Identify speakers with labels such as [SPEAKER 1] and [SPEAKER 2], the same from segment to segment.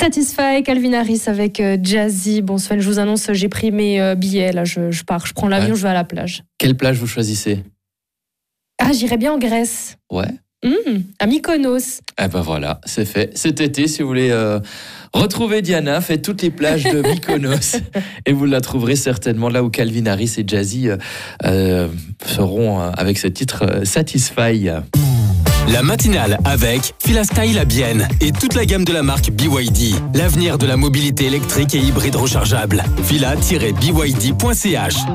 [SPEAKER 1] Satisfy, Calvin Harris avec Jazzy. Bon Sven, je vous annonce, j'ai pris mes billets. Là, je pars, je prends l'avion, je vais à la plage.
[SPEAKER 2] Quelle plage vous choisissez ?
[SPEAKER 1] J'irai bien en Grèce.
[SPEAKER 2] Ouais.
[SPEAKER 1] À Mykonos.
[SPEAKER 2] Eh ben voilà, c'est fait. Cet été, si vous voulez retrouver Diana, faites toutes les plages de Mykonos et vous la trouverez certainement là où Calvin Harris et Jazzy seront avec ce titre Satisfy.
[SPEAKER 3] La matinale avec Filastyle à Bienne et toute la gamme de la marque BYD. L'avenir de la mobilité électrique et hybride rechargeable. Fila-byd.ch.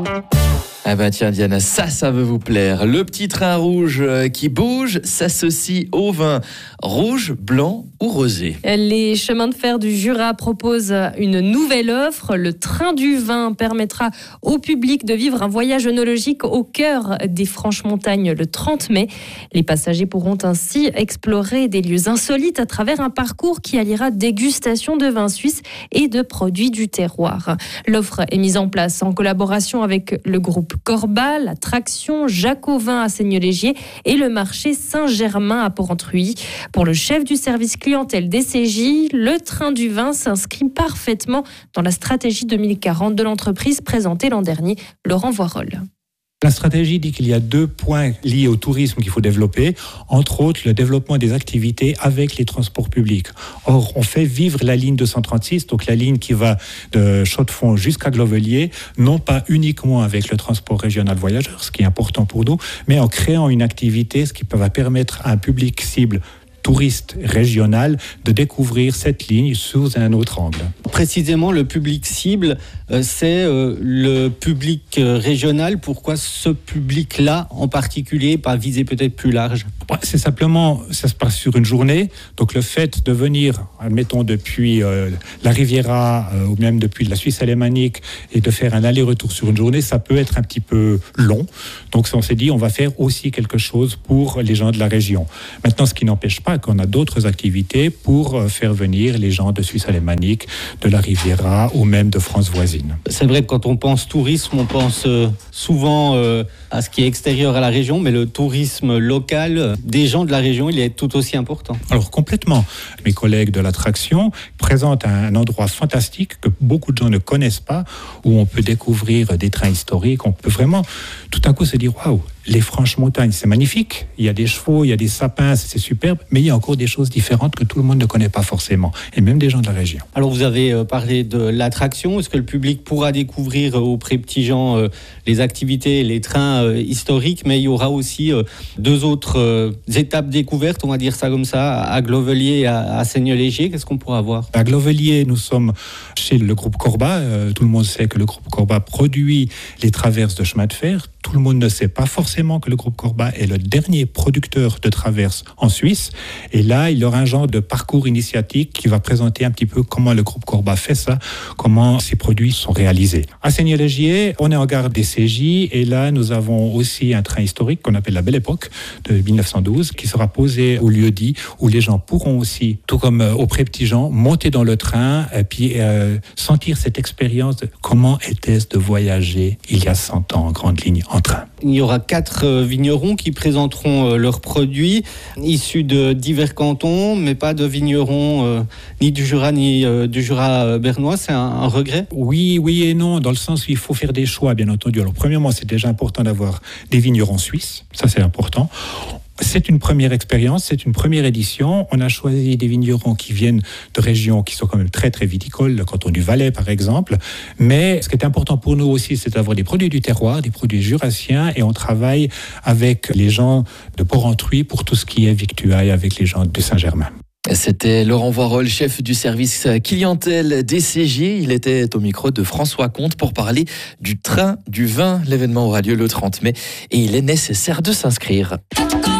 [SPEAKER 2] Ah bah tiens Diana, ça veut vous plaire. Le petit train rouge qui bouge s'associe au vin rouge, blanc ou rosé.
[SPEAKER 1] Les chemins de fer du Jura proposent une nouvelle offre. Le train du vin permettra au public de vivre un voyage œnologique au cœur des Franches-Montagnes le 30 mai. Les passagers pourront ainsi explorer des lieux insolites à travers un parcours qui alliera dégustation de vins suisses et de produits du terroir. L'offre est mise en place en collaboration avec le groupe Corba, l'attraction Jacques-Auvin à Seignelay-Gier et le marché Saint-Germain à Porrentruy. Pour le chef du service clientèle DCJ, le train du vin s'inscrit parfaitement dans la stratégie 2040 de l'entreprise présentée l'an dernier, Laurent Voirol.
[SPEAKER 4] La stratégie dit qu'il y a 2 points liés au tourisme qu'il faut développer, entre autres le développement des activités avec les transports publics. Or, on fait vivre la ligne 236, donc la ligne qui va de Chaux-de-Fonds jusqu'à Glovelier, non pas uniquement avec le transport régional voyageurs, ce qui est important pour nous, mais en créant une activité, ce qui va permettre à un public cible touriste régional de découvrir cette ligne sous un autre angle.
[SPEAKER 5] Précisément, le public cible, c'est le public régional. Pourquoi ce public-là en particulier, pas visé peut-être plus large ?
[SPEAKER 4] C'est simplement, ça se passe sur une journée. Donc le fait de venir, admettons, depuis la Riviera ou même depuis la Suisse alémanique et de faire un aller-retour sur une journée, ça peut être un petit peu long. Donc on s'est dit, on va faire aussi quelque chose pour les gens de la région. Maintenant, ce qui n'empêche pas qu'on a d'autres activités pour faire venir les gens de Suisse alémanique, de la Riviera ou même de France voisine.
[SPEAKER 5] C'est vrai que quand on pense tourisme, on pense souvent à ce qui est extérieur à la région, mais le tourisme local des gens de la région, il est tout aussi important.
[SPEAKER 4] Alors complètement. Mes collègues de l'attraction présentent un endroit fantastique que beaucoup de gens ne connaissent pas, où on peut découvrir des trains historiques, on peut vraiment tout à coup se dire waouh, les Franches-Montagnes, c'est magnifique, il y a des chevaux, il y a des sapins, c'est superbe, mais il y a encore des choses différentes que tout le monde ne connaît pas forcément, et même des gens de la région.
[SPEAKER 5] Alors vous avez parlé de l'attraction, est-ce que le public pourra découvrir auprès de petits gens les activités, les trains historiques, mais il y aura aussi 2 autres étapes découvertes, on va dire ça comme ça, à Glovelier et à Seignelay-Gier, qu'est-ce qu'on pourra voir ?
[SPEAKER 4] À Glovelier, nous sommes chez le groupe Corba, tout le monde sait que le groupe Corba produit les traverses de chemin de fer. Tout le monde ne sait pas forcément que le groupe Corba est le dernier producteur de traverses en Suisse. Et là, il y aura un genre de parcours initiatique qui va présenter un petit peu comment le groupe Corba fait ça, comment ces produits sont réalisés. À Seignelay-Gier, on est en gare des CJ et là, nous avons aussi un train historique qu'on appelle la Belle Époque de 1912 qui sera posé au lieu-dit où les gens pourront aussi, tout comme auprès de petits gens, monter dans le train et puis sentir cette expérience de comment était-ce de voyager il y a 100 ans en grande ligne en train.
[SPEAKER 5] Il y aura 4 vignerons qui présenteront leurs produits issus de divers cantons, mais pas de vignerons ni du Jura ni du Jura bernois. C'est un regret ?
[SPEAKER 4] Oui et non, dans le sens où il faut faire des choix, bien entendu. Alors, premièrement, c'est déjà important d'avoir des vignerons suisses. Ça, c'est important. C'est une première expérience, c'est une première édition. On a choisi des vignerons qui viennent de régions qui sont quand même très, très viticoles, le canton du Valais, par exemple. Mais ce qui est important pour nous aussi, c'est d'avoir des produits du terroir, des produits jurassiens, et on travaille avec les gens de Porrentruy pour tout ce qui est victuailles avec les gens de Saint-Germain.
[SPEAKER 2] C'était Laurent Voirol, chef du service clientèle DCJ. Il était au micro de François Comte pour parler du train du vin. L'événement aura lieu le 30 mai et il est nécessaire de s'inscrire.